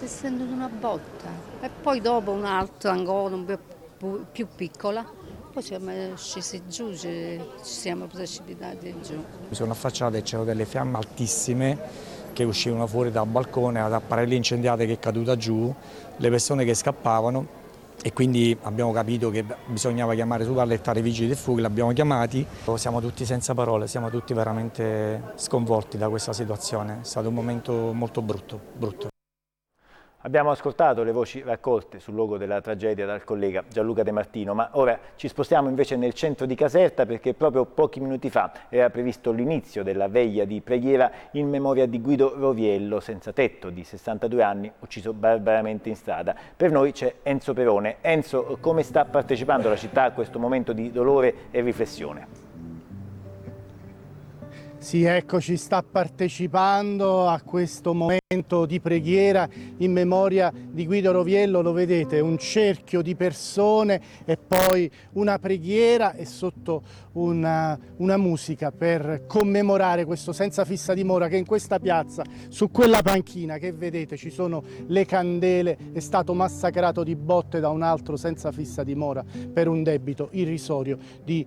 Si sente una botta e poi dopo un'altra ancora un po' più piccola, poi siamo scesi giù, ci siamo precipitati giù. Mi sono affacciato e c'erano delle fiamme altissime che uscivano fuori dal balcone, la tapparella incendiata che è caduta giù, le persone che scappavano e quindi abbiamo capito che bisognava chiamare subito allertare i vigili del fuoco, li abbiamo chiamati. Siamo tutti senza parole, siamo tutti veramente sconvolti da questa situazione, è stato un momento molto brutto. Abbiamo ascoltato le voci raccolte sul luogo della tragedia dal collega Gianluca De Martino, ma ora ci spostiamo invece nel centro di Caserta perché proprio pochi minuti fa era previsto l'inizio della veglia di preghiera in memoria di Guido Roviello, senza tetto, di 62 anni, ucciso barbaramente in strada. Per noi c'è Enzo Perone. Enzo, come sta partecipando la città a questo momento di dolore e riflessione? Sì, eccoci, sta partecipando a questo momento di preghiera in memoria di Guido Roviello, lo vedete, un cerchio di persone e poi una preghiera e sotto una musica per commemorare questo senza fissa dimora che in questa piazza, su quella panchina che vedete ci sono le candele, è stato massacrato di botte da un altro senza fissa dimora per un debito irrisorio di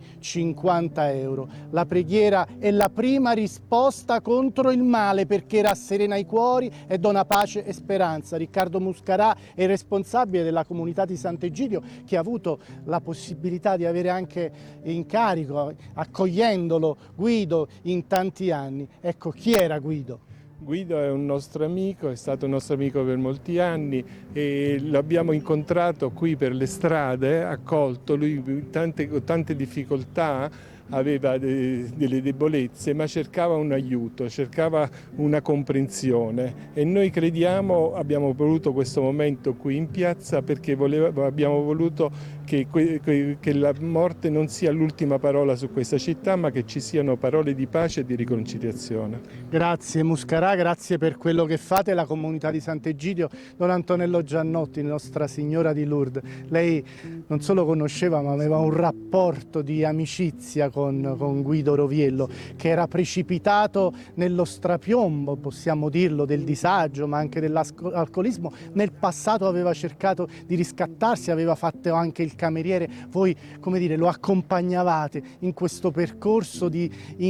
50 euro. La preghiera è la prima risposta contro il male perché rasserena i cuori e dona pace e speranza. Riccardo Muscarà è il responsabile della comunità di Sant'Egidio che ha avuto la possibilità di avere anche in carico, accogliendolo Guido in tanti anni. Ecco, chi era Guido? Guido è un nostro amico, è stato un nostro amico per molti anni e l'abbiamo incontrato qui per le strade, accolto, lui con tante difficoltà, aveva delle debolezze, ma cercava un aiuto, cercava una comprensione e noi crediamo, abbiamo voluto questo momento qui in piazza perché abbiamo voluto che la morte non sia l'ultima parola su questa città, ma che ci siano parole di pace e di riconciliazione. Grazie Muscarà, grazie per quello che fate, la comunità di Sant'Egidio. Don Antonello Giannotti, Nostra Signora di Lourdes, lei non solo conosceva ma aveva un rapporto di amicizia con Guido Roviello, che era precipitato nello strapiombo, possiamo dirlo, del disagio ma anche dell'alcolismo. Nel passato aveva cercato di riscattarsi, aveva fatto anche il cameriere, voi come dire lo accompagnavate in questo percorso di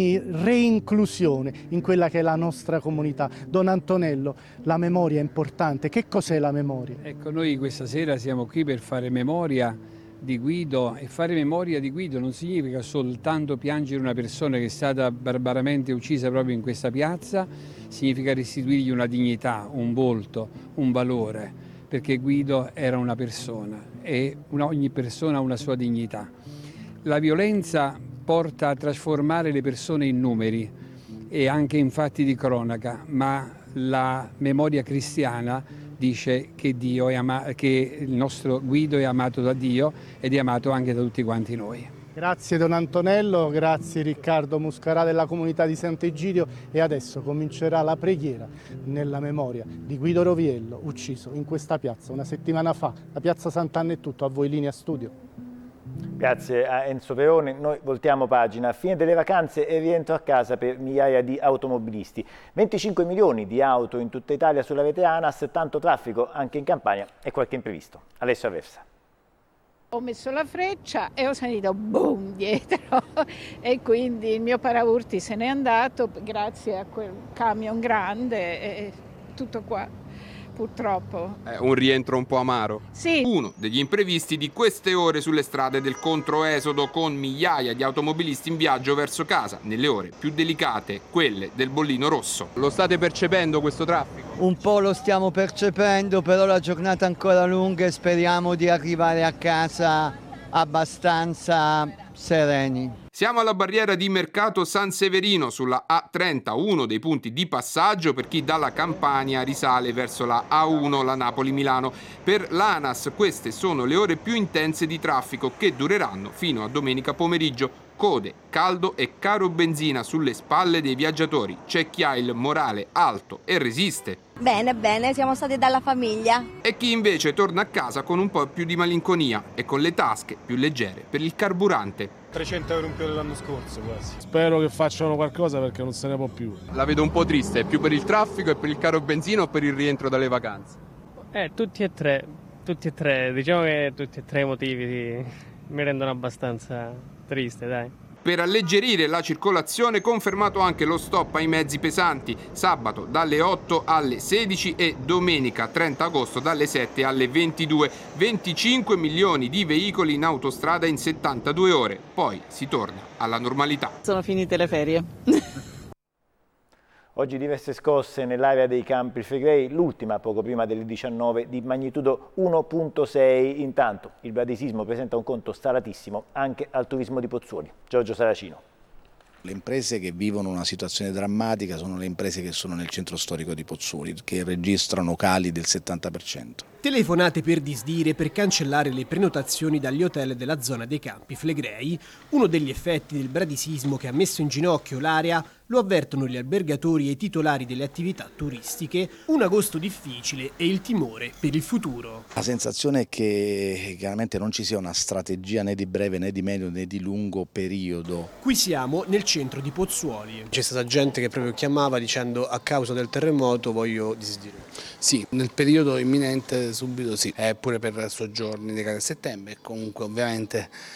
reinclusione in quella che è la nostra comunità. Don Antonello, la memoria è importante, che cos'è la memoria? Ecco, noi questa sera siamo qui per fare memoria di Guido e fare memoria di Guido non significa soltanto piangere una persona che è stata barbaramente uccisa proprio in questa piazza, significa restituirgli una dignità, un volto, un valore, perché Guido era una persona e ogni persona ha una sua dignità. La violenza porta a trasformare le persone in numeri e anche in fatti di cronaca, ma la memoria cristiana dice che che il nostro Guido è amato da Dio ed è amato anche da tutti quanti noi. Grazie Don Antonello, grazie Riccardo Muscarà della comunità di Sant'Egidio e adesso comincerà la preghiera nella memoria di Guido Roviello, ucciso in questa piazza una settimana fa, la piazza Sant'Anna è tutto, a voi linea studio. Grazie a Enzo Perone, noi voltiamo pagina. Fine delle vacanze e rientro a casa per migliaia di automobilisti. 25 milioni di auto in tutta Italia sulla rete ANAS, tanto traffico anche in Campania e qualche imprevisto. Alessio Aversa. Ho messo la freccia e ho sentito boom dietro e quindi il mio paraurti se n'è andato grazie a quel camion grande e tutto qua. Purtroppo. È un rientro un po' amaro. Sì. Uno degli imprevisti di queste ore sulle strade del controesodo, con migliaia di automobilisti in viaggio verso casa, nelle ore più delicate, quelle del bollino rosso. Lo state percependo questo traffico? Un po' lo stiamo percependo, però la giornata è ancora lunga e speriamo di arrivare a casa abbastanza sereni. Siamo alla barriera di Mercato San Severino sulla A30, uno dei punti di passaggio per chi dalla Campania risale verso la A1, la Napoli-Milano. Per l'ANAS queste sono le ore più intense di traffico che dureranno fino a domenica pomeriggio. Code, caldo e caro benzina sulle spalle dei viaggiatori. C'è chi ha il morale alto e resiste. Bene, siamo stati dalla famiglia. E chi invece torna a casa con un po' più di malinconia e con le tasche più leggere per il carburante. 300 euro in più dell'anno scorso quasi. Spero che facciano qualcosa perché non se ne può più. La vedo un po' triste, più per il traffico e per il caro benzina o per il rientro dalle vacanze? Tutti e tre, diciamo che tutti e tre i motivi mi rendono abbastanza triste, dai. Per alleggerire la circolazione confermato anche lo stop ai mezzi pesanti, sabato dalle 8 alle 16 e domenica 30 agosto dalle 7 alle 22. 25 milioni di veicoli in autostrada in 72 ore, poi si torna alla normalità. Sono finite le ferie. Oggi diverse scosse nell'area dei Campi Flegrei, l'ultima poco prima delle 19 di magnitudo 1,6. Intanto il bradisismo presenta un conto salatissimo anche al turismo di Pozzuoli. Giorgio Saracino. Le imprese che vivono una situazione drammatica sono le imprese che sono nel centro storico di Pozzuoli, che registrano cali del 70%. Telefonate per disdire, per cancellare le prenotazioni dagli hotel della zona dei Campi Flegrei. Uno degli effetti del bradisismo che ha messo in ginocchio l'area lo avvertono gli albergatori e i titolari delle attività turistiche. Un agosto difficile e il timore per il futuro. La sensazione è che chiaramente non ci sia una strategia né di breve né di medio né di lungo periodo. Qui siamo nel centro di Pozzuoli. C'è stata gente che proprio chiamava dicendo a causa del terremoto voglio disdire. Sì, nel periodo imminente subito sì, pure per soggiorni dei casi a settembre, comunque ovviamente